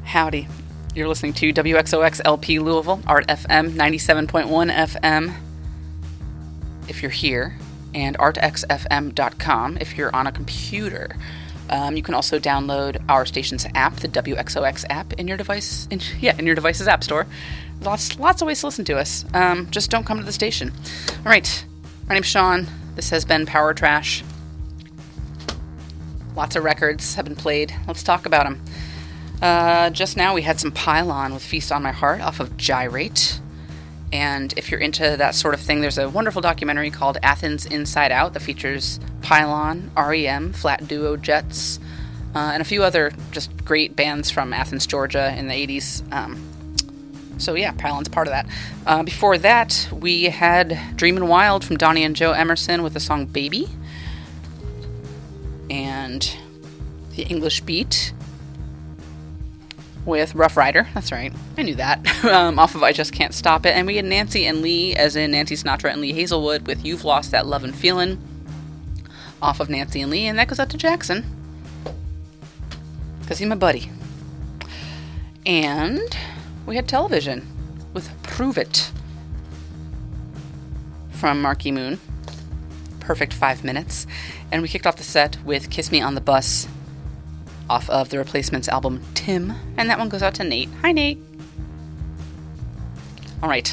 Howdy. You're listening to WXOX LP Louisville, Art FM 97.1 FM if you're here, and artxfm.com if you're on a computer. You can also download our station's app, the WXOX app, in your device's app store. Lots of ways to listen to us. Just don't come to the station. All right. My name's Sean. This has been Power Trash. Lots of records have been played. Let's talk about them. Just now we had some Pylon with Feast on My Heart off of Gyrate. And if you're into that sort of thing, there's a wonderful documentary called Athens Inside Out that features Pylon, REM, Flat Duo Jets, and a few other just great bands from Athens, Georgia in the 80s. So yeah, Pylon's part of that. Before that, we had Dreamin' Wild from Donnie and Joe Emerson with the song Baby. And The English Beat with Rough Rider. That's right. I knew that. Off of I Just Can't Stop It. And we had Nancy and Lee, as in Nancy Sinatra and Lee Hazelwood, with You've Lost That Lovin' Feelin', off of Nancy and Lee. And that goes out to Jackson, because he's my buddy. And we had Television with Prove It from Marquee Moon. Perfect 5 minutes. And we kicked off the set with Kiss Me on the Bus off of the Replacements album Tim, and that one goes out to Nate. Hi, Nate. All right.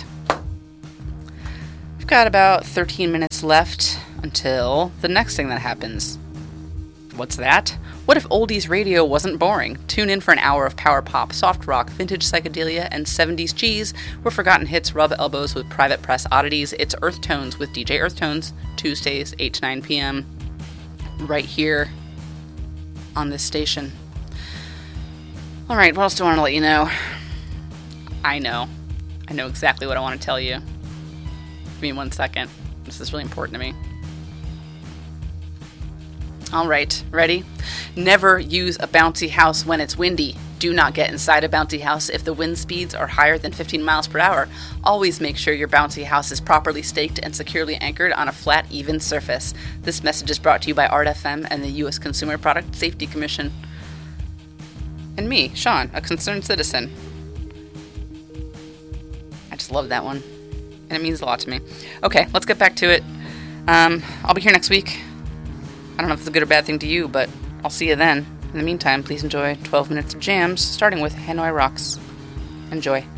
We've got about 13 minutes left until the next thing that happens. What's that? What if oldies radio wasn't boring? Tune in for an hour of power pop, soft rock, vintage psychedelia, and 70s cheese, where forgotten hits rub elbows with private press oddities. It's Earth Tones with DJ Earth Tones, Tuesdays, 8 to 9 p.m., right here on this station. All right, what else do I want to let you know? I know exactly what I want to tell you. Give me 1 second. This is really important to me. All right, ready? Never use a bouncy house when it's windy. Do not get inside a bouncy house if the wind speeds are higher than 15 miles per hour. Always make sure your bouncy house is properly staked and securely anchored on a flat, even surface. This message is brought to you by Art FM and the U.S. Consumer Product Safety Commission. And me, Sean, a concerned citizen. I just love that one. And it means a lot to me. Okay, let's get back to it. I'll be here next week. I don't know if it's a good or bad thing to you, but I'll see you then. In the meantime, please enjoy 12 minutes of jams, starting with Hanoi Rocks. Enjoy.